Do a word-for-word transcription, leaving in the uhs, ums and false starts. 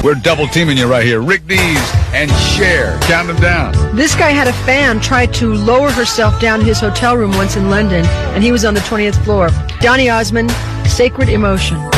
We're double teaming you right here. Rick Dees and Cher. Count them down. This guy had a fan try to lower herself down to his hotel room once in London, and he was on the twentieth floor. Donny Osmond, Sacred Emotion.